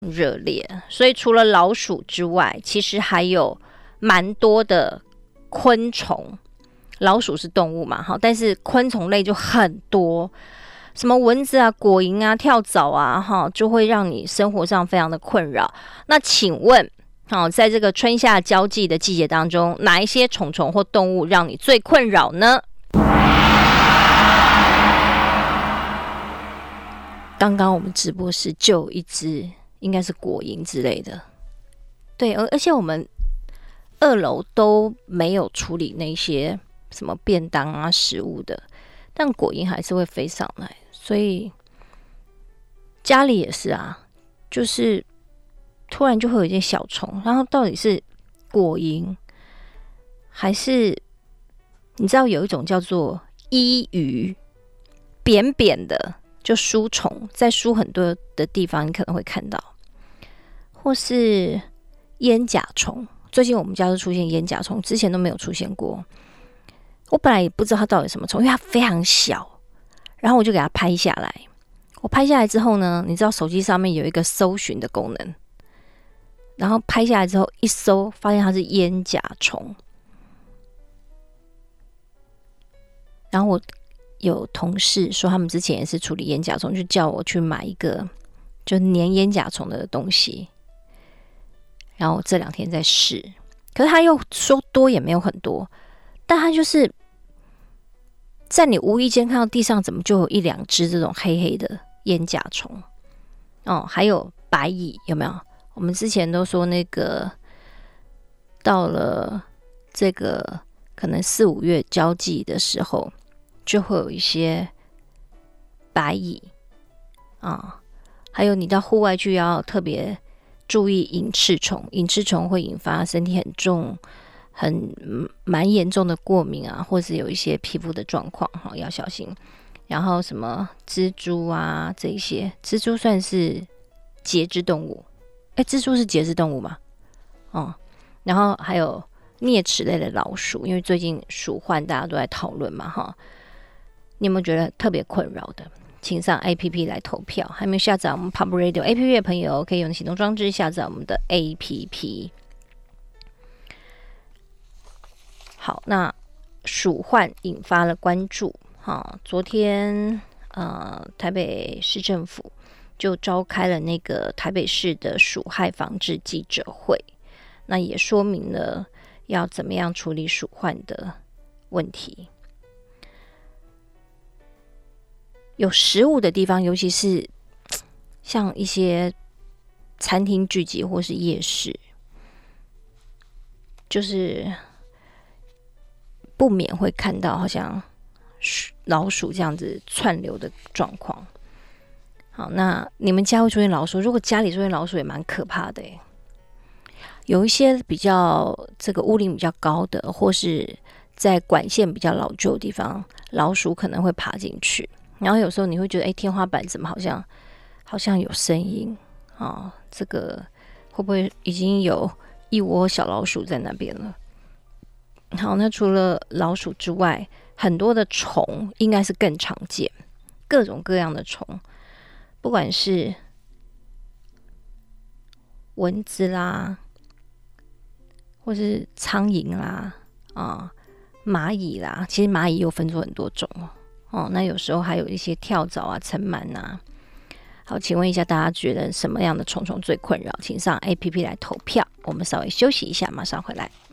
热烈，所以除了老鼠之外，其实还有蛮多的昆虫。老鼠是动物嘛，但是昆虫类就很多，什么蚊子啊、果蝇啊、跳蚤啊，就会让你生活上非常的困扰。那请问，在这个春夏交际的季节当中，哪一些虫虫或动物让你最困扰呢？刚刚我们直播室就有一只，应该是果蝇之类的。对，而且我们2楼都没有处理那些什么便当啊、食物的，但果蝇还是会飞上来，所以家里也是啊，就是突然就会有一些小虫，然后到底是果蝇还是你知道有一种叫做衣鱼，扁扁的，就书虫，在书很多的地方你可能会看到，或是烟甲虫。最近我们家就出现烟甲虫，之前都没有出现过。我本来也不知道它到底什么虫，因为它非常小，然后我就给它拍下来。我拍下来之后呢，你知道手机上面有一个搜寻的功能，然后拍下来之后一搜，发现它是烟甲虫。然后我有同事说他们之前也是处理烟甲虫，就叫我去买一个就粘烟甲虫的东西，然后我这2天在试，可是他又说多也没有很多，但他就是在你无意间看到地上怎么就有1-2只这种黑黑的烟甲虫还有白蚁，有没有？我们之前都说那个到了这个可能4-5月交际的时候，就会有一些白蚁还有你到户外去要特别注意隐翅虫，隐翅虫会引发身体很重、蛮严重的过敏啊，或是有一些皮肤的状况要小心。然后什么蜘蛛啊这一些，蜘蛛算是节肢动物，蜘蛛是节肢动物吗？然后还有啮齿类的老鼠，因为最近鼠患大家都在讨论嘛你有没有觉得特别困扰的？请上 APP 来投票。还没有下载我们 Pop Radio APP 的朋友，可以用行动装置下载我们的 APP。好，那鼠患引发了关注昨天台北市政府就召开了那个台北市的鼠害防治记者会，那也说明了要怎么样处理鼠患的问题。有食物的地方，尤其是像一些餐厅聚集或是夜市，就是不免会看到好像老鼠这样子窜流的状况。好，那你们家会出现老鼠？如果家里出现老鼠也蛮可怕的有一些比较这个屋龄比较高的，或是在管线比较老旧的地方，老鼠可能会爬进去。然后有时候你会觉得天花板怎么好像有声音这个会不会已经有一窝小老鼠在那边了？好，那除了老鼠之外，很多的虫应该是更常见，各种各样的虫，不管是蚊子啦，或是苍蝇啦蚂蚁啦，其实蚂蚁又分出很多种那有时候还有一些跳蚤啊、尘螨啊。好，请问一下大家觉得什么样的虫虫最困扰？请上 APP 来投票。我们稍微休息一下，马上回来。